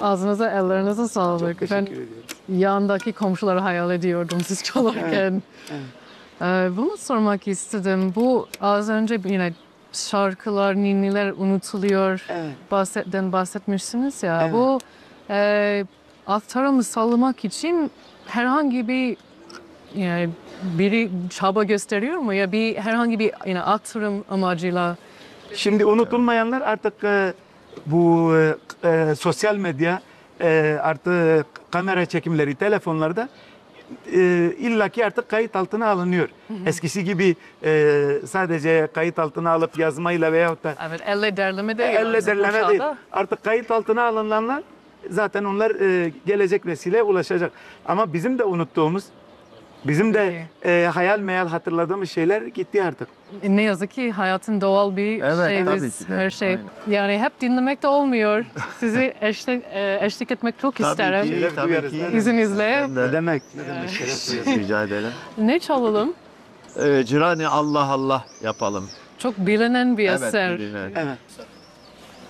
Ağzınıza, ellerinize sağlık. Ben Teşekkür ediyorum. yandaki komşuları hayal ediyordum siz çalarken. Bunu sormak istedim. Bu az önce yine şarkılar, ninniler unutuluyor. Evet. Bahsetmişsiniz ya. Evet. Bu aktarımı sağlamak için herhangi bir yani biri çaba gösteriyor mu ya herhangi bir yine aktarım amacıyla? Şimdi unutulmayanlar artık bu sosyal medya artık kamera çekimleri telefonlarda illaki artık kayıt altına alınıyor. Eskisi gibi sadece kayıt altına alıp yazmayla veyahut da Evet, elle derleme değil. elle derleme Bu değil. çağda. Artık kayıt altına alınanlar zaten onlar gelecek nesile ulaşacak. Ama bizim de unuttuğumuz, bizim de hayal meyal hatırladığımız şeyler gitti artık. Ne yazık ki hayatın doğal bir Evet, şey, tabii biz ki de. her şey. Aynen. Yani hep dinlemek de olmuyor. Sizi eşlik etmek çok isterim. Şeref tabii duyarız. ki. İzninizle. Ben Ne de demek? Ne demek? Şeref duyarız. rica ederim. Ne çalalım? Cirani Allah Allah yapalım. Çok bilinen bir Evet, eser. bilinen. Evet.